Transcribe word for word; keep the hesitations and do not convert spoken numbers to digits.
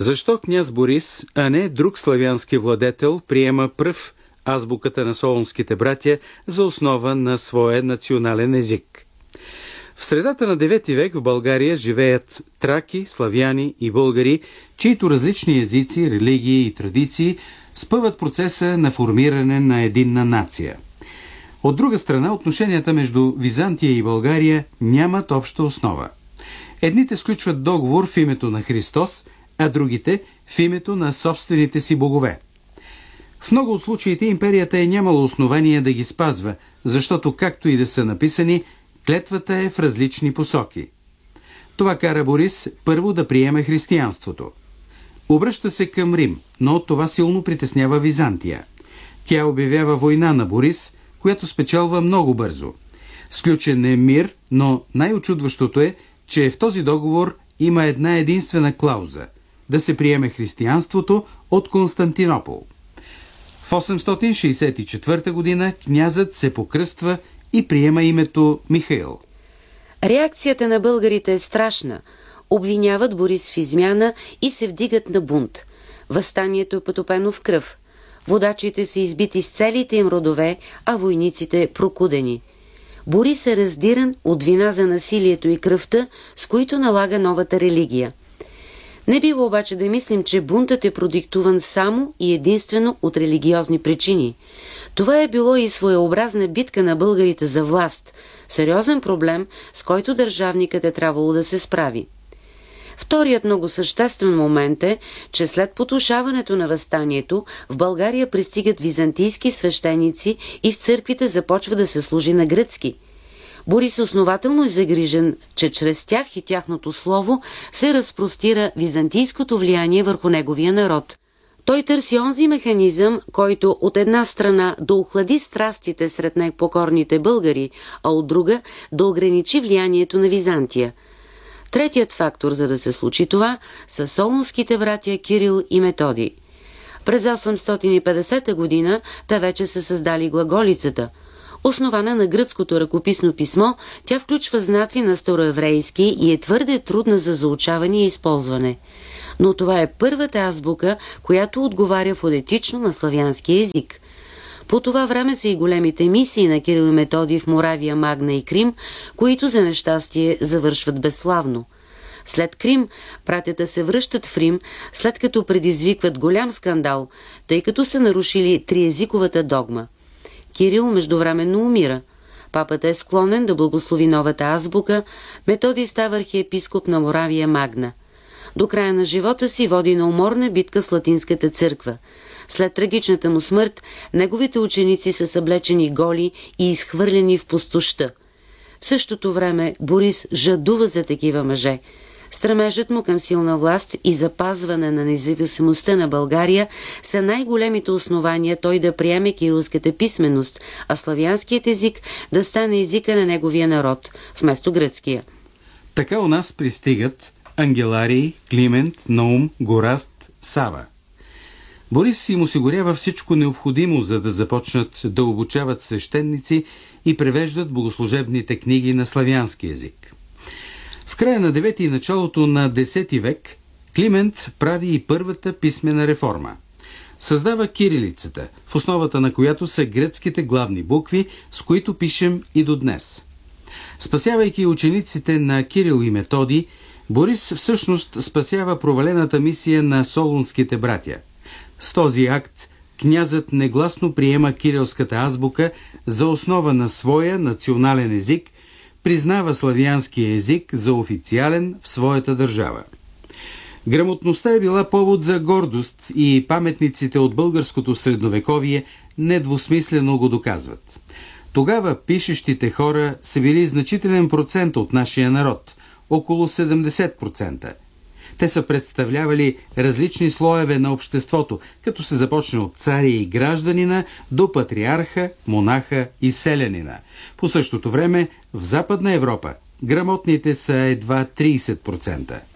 Защо княз Борис, а не друг славянски владетел, приема пръв азбуката на солунските братя за основа на своя национален език? В средата на девети век в България живеят траки, славяни и българи, чието различни езици, религии и традиции спъват процеса на формиране на единна нация. От друга страна, отношенията между Византия и България нямат обща основа. Едните сключват договор в името на Христос, а другите в името на собствените си богове. В много от случаите империята е нямала основание да ги спазва, защото както и да са написани, клетвата е в различни посоки. Това кара Борис първо да приеме християнството. Обръща се към Рим, но това силно притеснява Византия. Тя обявява война на Борис, която спечелва много бързо. Сключен е мир, но най-очудващото е, че в този договор има една единствена клауза – да се приеме християнството от Константинопол. В осемстотин шейсет и четвърта година князът се покръства и приема името Михаил. Реакцията на българите е страшна. Обвиняват Борис в измяна и се вдигат на бунт. Въстанието е потопено в кръв. Водачите са избити с целите им родове, а войниците прокудени. Борис е раздиран от вина за насилието и кръвта, с които налага новата религия. Не било обаче да мислим, че бунтът е продиктуван само и единствено от религиозни причини. Това е било и своеобразна битка на българите за власт, сериозен проблем, с който държавникът е трябвало да се справи. Вторият много съществен момент е, че след потушаването на въстанието в България пристигат византийски свещеници и в църквите започва да се служи на гръцки. Борис основателно е загрижен, че чрез тях и тяхното слово се разпростира византийското влияние върху неговия народ. Той търси онзи механизъм, който от една страна да охлади страстите сред непокорните българи, а от друга да ограничи влиянието на Византия. Третият фактор, за да се случи това, са солунските братя Кирил и Методий. През осемстотин и петдесета година те вече са създали глаголицата. Основана на гръцкото ръкописно писмо, тя включва знаци на староеврейски и е твърде трудна за заучаване и използване. Но това е първата азбука, която отговаря фонетично на славянски език. По това време са и големите мисии на Кирил и Методий в Моравия, Магна и Крим, които за нещастие завършват безславно. След Крим, пратята се връщат в Рим, след като предизвикват голям скандал, тъй като са нарушили триезиковата догма. Кирил междувременно умира. Папата е склонен да благослови новата азбука, Методий става архиепископ на Моравия Магна. До края на живота си води на уморна битка с латинската църква. След трагичната му смърт, неговите ученици са съблечени голи и изхвърлени в пустошта. В същото време Борис жадува за такива мъже. Стремежът му към силна власт и запазване на независимостта на България са най-големите основания той да приеме кирилската писменост, а славянският език да стане езика на неговия народ, вместо гръцкия. Така у нас пристигат Ангеларий, Климент, Наум, Гораст, Сава. Борис им осигурява всичко необходимо, за да започнат да обучават свещеници и превеждат богослужебните книги на славянски език. В края на девети и началото на десети век Климент прави и първата писмена реформа. Създава кирилицата, в основата на която са гръцките главни букви, с които пишем и до днес. Спасявайки учениците на Кирил и Методий, Борис всъщност спасява провалената мисия на солунските братя. С този акт князът негласно приема кирилската азбука за основа на своя национален език, признава славянския език за официален в своята държава. Грамотността е била повод за гордост и паметниците от българското средновековие недвусмислено го доказват. Тогава пишещите хора са били значителен процент от нашия народ – около седемдесет процента. Те са представлявали различни слоеве на обществото, като се започне от царя и гражданина до патриарха, монаха и селянина. По същото време в Западна Европа грамотните са едва трийсет процента.